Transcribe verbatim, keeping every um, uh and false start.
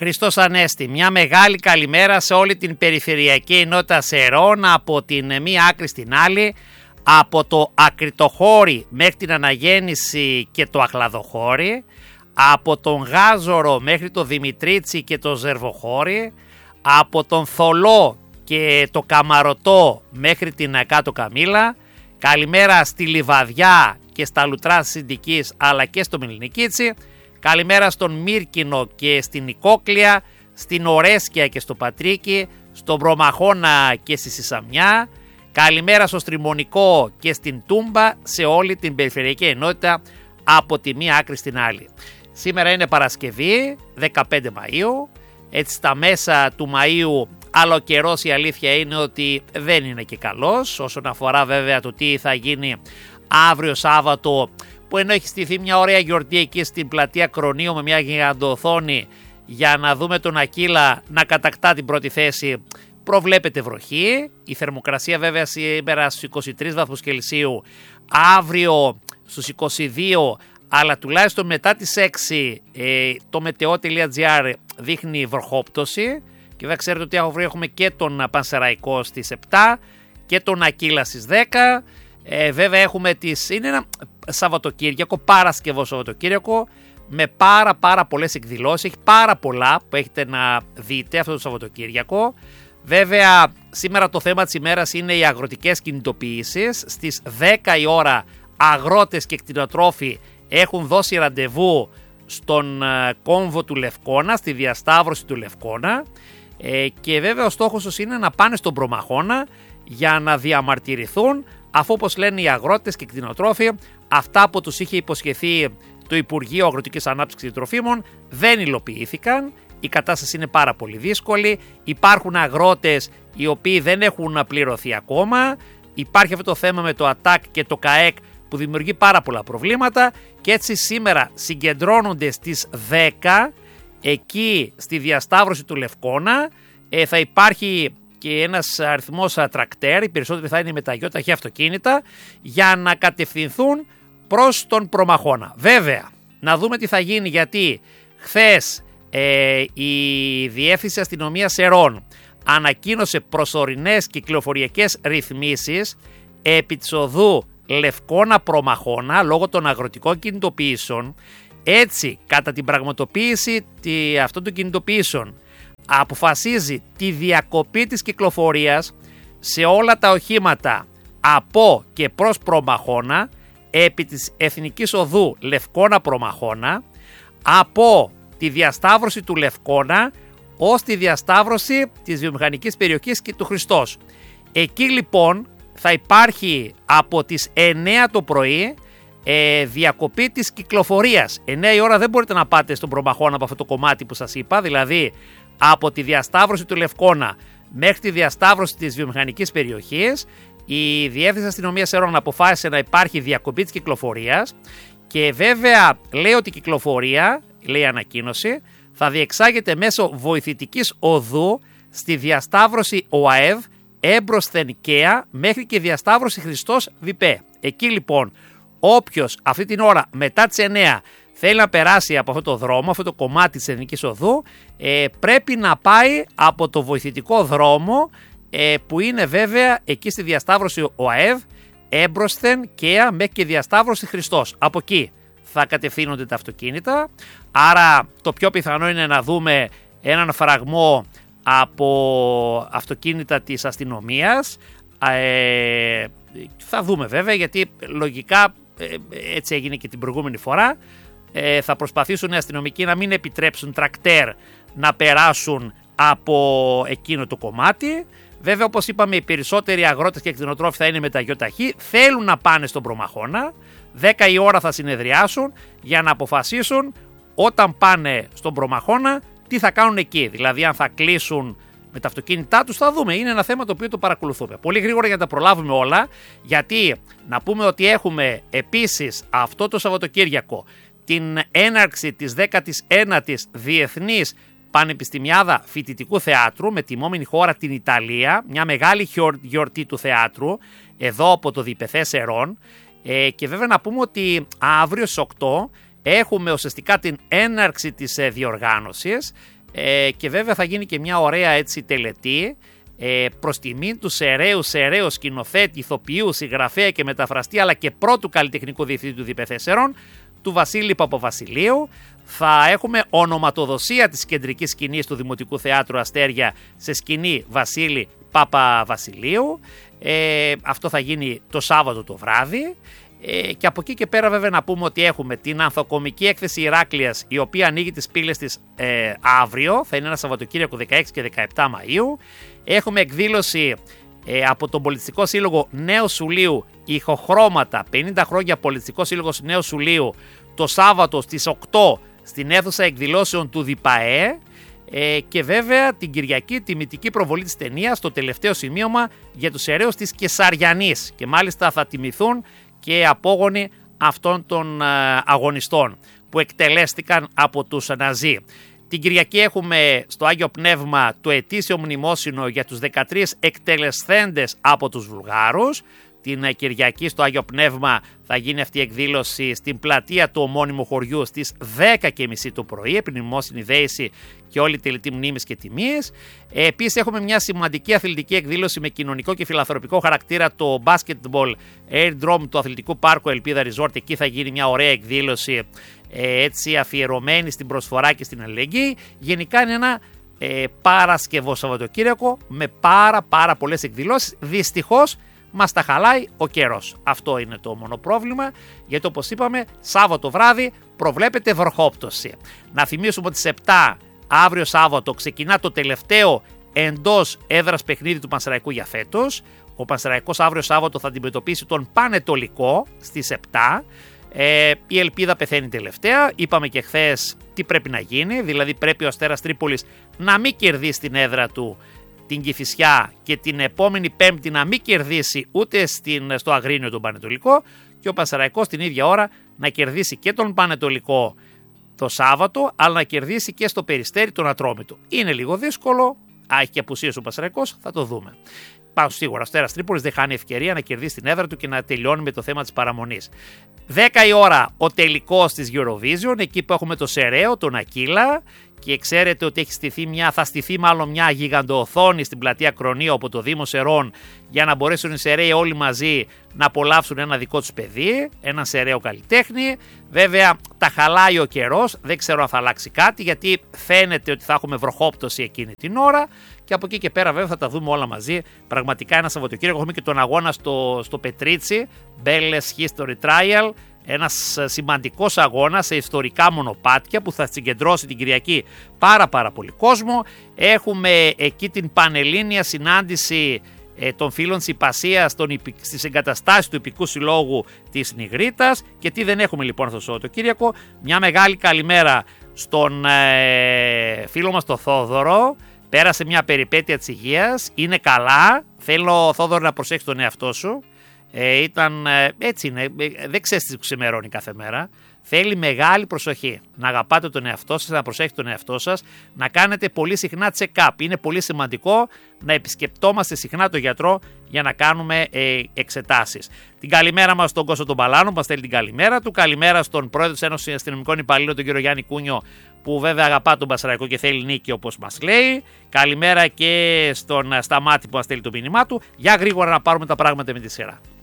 Χριστός Ανέστη, μια μεγάλη καλημέρα σε όλη την περιφερειακή ενότητα Σερών, από την μία άκρη στην άλλη, από το Ακριτοχώρι μέχρι την Αναγέννηση και το Αχλαδοχώρι, από τον Γάζορο μέχρι το Δημητρίτσι και το Ζερβοχώρι, από τον Θολό και το Καμαρωτό μέχρι την Κάτω Καμήλα. Καλημέρα στη Λιβαδιά και στα Λουτρά της Συντικής, αλλά και στο Μελινικίτσι. Καλημέρα στον Μύρκινο και στην Νικόκλια, στην Ορέσκια και στο Πατρίκι, στον Προμαχώνα και στη Σισαμιά. Καλημέρα στο Στριμονικό και στην Τούμπα, σε όλη την περιφερειακή ενότητα από τη μία άκρη στην άλλη. Σήμερα είναι Παρασκευή, δεκαπέντε Μαΐου, έτσι στα μέσα του Μαΐου, άλλο καιρός η αλήθεια είναι ότι δεν είναι και καλός, όσον αφορά βέβαια το τι θα γίνει αύριο Σάββατο, που ενώ έχει στηθεί μια ωραία γιορτή εκεί στην πλατεία Κρονίου με μια γιγαντοοθόνη για να δούμε τον Ακύλα να κατακτά την πρώτη θέση, προβλέπεται βροχή. Η θερμοκρασία βέβαια σήμερα στους είκοσι τρεις βαθμούς Κελσίου, αύριο στους είκοσι δύο, αλλά τουλάχιστον μετά τις έξι ε, το μετεό.gr δείχνει βροχόπτωση και δεν ξέρετε ότι αύριο έχουμε και τον Πανσεραϊκό στις επτά και τον Ακύλα στις δέκα. Ε, βέβαια έχουμε τις, είναι ένα Σαββατοκύριακο, Παρασκευό Σαββατοκύριακο, με πάρα πάρα πολλές εκδηλώσεις, έχει πάρα πολλά που έχετε να δείτε αυτό το Σαββατοκύριακο. Βέβαια σήμερα το θέμα της ημέρας είναι οι αγροτικές κινητοποιήσεις. Στις δέκα η ώρα αγρότες και κτηνοτρόφοι έχουν δώσει ραντεβού στον κόμβο του Λευκώνα, στη διασταύρωση του Λευκώνα, ε, και βέβαια ο στόχος τους είναι να πάνε στον Προμαχώνα για να διαμαρτυρηθούν, αφού όπως λένε οι αγρότες και κτηνοτρόφοι, αυτά που τους είχε υποσχεθεί το Υπουργείο Αγροτικής Ανάπτυξης και Τροφίμων δεν υλοποιήθηκαν. Η κατάσταση είναι πάρα πολύ δύσκολη. Υπάρχουν αγρότες οι οποίοι δεν έχουν πληρωθεί ακόμα. Υπάρχει αυτό το θέμα με το ΑΤΑΚ και το ΚΑΕΚ που δημιουργεί πάρα πολλά προβλήματα, και έτσι σήμερα συγκεντρώνονται στις δέκα εκεί στη διασταύρωση του Λευκώνα. Ε, θα υπάρχει και ένας αριθμός τρακτέρ, οι περισσότεροι θα είναι με τα γιοταχή αυτοκίνητα, για να κατευθυνθούν προς τον Προμαχώνα. Βέβαια, να δούμε τι θα γίνει, γιατί χθες ε, η Διεύθυνση Αστυνομίας Σερών ανακοίνωσε προσωρινές κυκλοφοριακές ρυθμίσεις επί της οδού Λευκώνα Προμαχώνα λόγω των αγροτικών κινητοποιήσεων. Έτσι, κατά την πραγματοποίηση αυτών των κινητοποιήσεων, αποφασίζει τη διακοπή της κυκλοφορίας σε όλα τα οχήματα από και προς Προμαχώνα επί της Εθνικής Οδού Λευκώνα Προμαχώνα, από τη διασταύρωση του Λευκώνα ως τη διασταύρωση της βιομηχανικής περιοχής και του Χριστός. Εκεί λοιπόν θα υπάρχει από τις εννέα το πρωί ε, διακοπή της κυκλοφορίας. εννέα η ώρα δεν μπορείτε να πάτε στον Προμαχώνα από αυτό το κομμάτι που σας είπα, δηλαδή από τη διασταύρωση του Λευκώνα μέχρι τη διασταύρωση της βιομηχανικής περιοχής. Η Διεύθυνση Αστυνομίας Σερών αποφάσισε να υπάρχει διακοπή της κυκλοφορίας, και βέβαια λέει ότι η κυκλοφορία, λέει η ανακοίνωση, θα διεξάγεται μέσω βοηθητικής οδού στη διασταύρωση ΟΑΕΒ έμπροσθεν ΚΕΑ μέχρι και διασταύρωση Χριστός ΒΙΠΕ. Εκεί λοιπόν όποιος αυτή την ώρα μετά τις εννέα θέλει να περάσει από αυτό το δρόμο, αυτό το κομμάτι της Εθνικής Οδού, ε, πρέπει να πάει από το βοηθητικό δρόμο, ε, που είναι βέβαια εκεί στη διασταύρωση ΟΑΕΒ έμπροσθεν ΚΕΑ μέχρι και διασταύρωση Χριστός. Από εκεί θα κατευθύνονται τα αυτοκίνητα, άρα το πιο πιθανό είναι να δούμε έναν φραγμό από αυτοκίνητα της αστυνομίας. Ε, θα δούμε βέβαια, γιατί λογικά ε, έτσι έγινε και την προηγούμενη φορά. Ε, θα προσπαθήσουν οι αστυνομικοί να μην επιτρέψουν τρακτέρ να περάσουν από εκείνο το κομμάτι. Βέβαια, όπως είπαμε, οι περισσότεροι αγρότες και κτηνοτρόφοι θα είναι με τα γιοταχή, θέλουν να πάνε στον Προμαχώνα. δέκα η ώρα θα συνεδριάσουν για να αποφασίσουν όταν πάνε στον Προμαχώνα τι θα κάνουν εκεί. Δηλαδή, αν θα κλείσουν με τα αυτοκίνητά τους, θα δούμε. Είναι ένα θέμα το οποίο το παρακολουθούμε. Πολύ γρήγορα για να τα προλάβουμε όλα, γιατί να πούμε ότι έχουμε επίσης αυτό το Σαββατοκύριακο την έναρξη της δέκατης ένατης Διεθνής Πανεπιστημιάδα Φοιτητικού Θεάτρου, με τιμόμενη χώρα την Ιταλία, μια μεγάλη γιορτή του θεάτρου εδώ από το Διπεθέ Σερών. Ε, και βέβαια να πούμε ότι αύριο στις οκτώ έχουμε ουσιαστικά την έναρξη της ε, διοργάνωσης. ε, και βέβαια θα γίνει και μια ωραία έτσι τελετή ε, προς τιμήν του σεραίου σεραίου σκηνοθέτη, ηθοποιού, συγγραφέα και μεταφραστή, αλλά και πρώτου καλλιτεχνικού διευθυντή του Διπεθέσσερων, του Βασίλη Παπαβασιλείου. Θα έχουμε ονοματοδοσία της κεντρικής σκηνής του Δημοτικού Θεάτρου Αστέρια σε σκηνή Βασίλη Παπαβασιλείου. Ε, αυτό θα γίνει το Σάββατο το βράδυ. Ε, και από εκεί και πέρα βέβαια να πούμε ότι έχουμε την ανθοκομική έκθεση Ηράκλειας, η οποία ανοίγει τις πύλες της ε, αύριο, θα είναι ένα Σαββατοκύριακο δεκαέξι και δεκαεπτά Μαΐου. Έχουμε εκδήλωση ε, από τον Πολιτιστικό Σύλλογο Νέου Σουλίου, ηχοχρώματα, πενήντα χρόνια Πολιτιστικό Σύλλογος Νέου Σουλίου, το Σάββατο στις οκτώ στην αίθουσα εκδηλώσεων του ΔΙΠΑΕ. Ε, και βέβαια την Κυριακή τιμητική προβολή της ταινίας, το τελευταίο σημείωμα για τους σεραίους της Κεσαριανής, και μάλιστα θα τιμηθούν και απόγονοι αυτών των ε, αγωνιστών που εκτελέστηκαν από τους Ναζί. Την Κυριακή έχουμε στο Άγιο Πνεύμα το ετήσιο μνημόσυνο για τους δεκατρείς εκτελεσθέντες από τους Βουλγάρους. Την Κυριακή στο Άγιο Πνεύμα θα γίνει αυτή η εκδήλωση στην πλατεία του ομώνυμου χωριού στις δέκα και μισή το πρωί, επιμνημόσυνη δέηση και όλη η τελετή μνήμης και τιμής. Ε, επίσης έχουμε μια σημαντική αθλητική εκδήλωση με κοινωνικό και φιλανθρωπικό χαρακτήρα, το Basketball Airdrome του Αθλητικού Πάρκου Ελπίδα Resort. Εκεί θα γίνει μια ωραία εκδήλωση ε, έτσι αφιερωμένη στην προσφορά και στην αλληλεγγύη. Γενικά είναι ένα ε, Παρασκευό Σαββατοκύριακο με πάρα πάρα πολλές εκδηλώσεις. Δυστυχώς μας τα χαλάει ο καιρός. Αυτό είναι το μόνο πρόβλημα, γιατί όπως είπαμε Σάββατο βράδυ προβλέπεται βροχόπτωση. Να θυμίσουμε ότι στις επτά αύριο Σάββατο ξεκινά το τελευταίο εντός έδρας παιχνίδι του Πανσεραϊκού για φέτος. Ο Πανσεραϊκός αύριο Σάββατο θα αντιμετωπίσει τον Πανετολικό στις επτά. Ε, η ελπίδα πεθαίνει τελευταία. Είπαμε και χθες τι πρέπει να γίνει, δηλαδή πρέπει ο Αστέρας Τρίπολης να μην κερδίσει την έδρα του την Κηφισιά και την επόμενη Πέμπτη να μην κερδίσει ούτε στην, στο Αγρίνιο τον Πανετολικό, και ο Πανσεραϊκός την ίδια ώρα να κερδίσει και τον Πανετολικό το Σάββατο, αλλά να κερδίσει και στο Περιστέρι τον Ατρόμητο. Είναι λίγο δύσκολο, α, έχει και απουσίες ο Πανσεραϊκός, θα το δούμε. Πάνω σίγουρα ο Αστέρας Τρίπολης δεν χάνει ευκαιρία να κερδίσει την έδρα του και να τελειώνει με το θέμα της παραμονής. δέκα η ώρα ο τελικός της Eurovision, εκεί που έχουμε το Σεραίο, τον Ακύλα, και ξέρετε ότι έχει στηθεί μια, θα στηθεί μάλλον μια γιγαντοοθόνη στην πλατεία Κρονίου από το Δήμο Σερών, για να μπορέσουν οι Σεραίοι όλοι μαζί να απολαύσουν ένα δικό τους παιδί, ένα Σεραίο καλλιτέχνη. Βέβαια τα χαλάει ο καιρός, δεν ξέρω αν θα αλλάξει κάτι, γιατί φαίνεται ότι θα έχουμε βροχόπτωση εκείνη την ώρα, και από εκεί και πέρα βέβαια θα τα δούμε όλα μαζί. Πραγματικά ένα Σαββατοκύριακο έχουμε και τον αγώνα στο, στο Πετρίτσι, Belles History Trial, ένας σημαντικός αγώνας σε ιστορικά μονοπάτια που θα συγκεντρώσει την Κυριακή πάρα πάρα πολύ κόσμο. Έχουμε εκεί την πανελλήνια συνάντηση ε, των φίλων της Ιππασίας στις εγκαταστάσεις του Ιππικού Συλλόγου της Νιγρίτας. Και τι δεν έχουμε λοιπόν αυτό το Σαββατοκύριακο? Μια μεγάλη καλημέρα στον ε, φίλο μας τον Θόδωρο. Πέρασε μια περιπέτεια της υγείας, είναι καλά. Θέλω, Θόδωρο, να προσέξεις τον εαυτό σου. Ε, ήταν, ε, έτσι είναι, ε, δεν ξέρεις τι ξημερώνει κάθε μέρα. Θέλει μεγάλη προσοχή. Να αγαπάτε τον εαυτό σας, να προσέχετε τον εαυτό σας, να κάνετε πολύ συχνά check-up. Είναι πολύ σημαντικό να επισκεπτόμαστε συχνά τον γιατρό για να κάνουμε ε, εξετάσεις. Την καλημέρα μας στον Κώστα τον Παλάνο που μας στέλνει την καλημέρα του. Καλημέρα στον πρόεδρο της Ένωσης Αστυνομικών Υπαλλήλων, τον κύριο Γιάννη Κούνιο, που βέβαια αγαπά τον Πανσεραϊκό και θέλει νίκη όπως μας λέει. Καλημέρα και στον Σταμάτη που μας στέλνει το μήνυμά του. Για γρήγορα να πάρουμε τα πράγματα με τη σειρά.